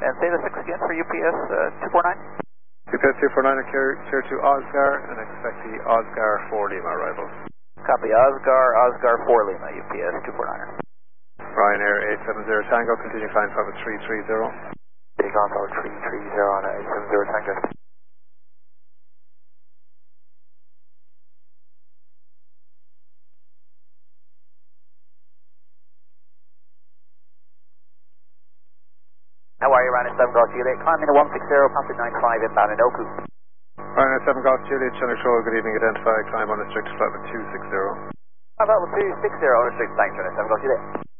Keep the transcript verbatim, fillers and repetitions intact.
And say the six again for U P S uh, two four nine? U P S two four nine, clear, clear to Oscar, and expect the Oscar four Lima arrival. Copy, Oscar, Oscar four Lima, U P S two four nine. Ryanair eight seven zero Tango, continue climb from three three zero. Big Oscar three three zero on eight seven zero Tango. How are you, Ryanair seven Golf Juliet? Climbing to one six zero, passing nine five inbound in Oku. Ryanair seven Golf Juliet, Chinook Control, good evening, identify, climb unrestricted flight with two six zero. How about with two six zero, unrestricted, thanks, Ryanair seven Golf Juliet.